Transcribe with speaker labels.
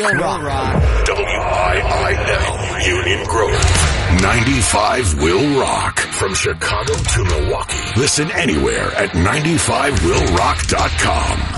Speaker 1: Will Rock.
Speaker 2: WIIL, Union Grove. 95 Will Rock. From Chicago to Milwaukee. Listen anywhere at 95willrock.com.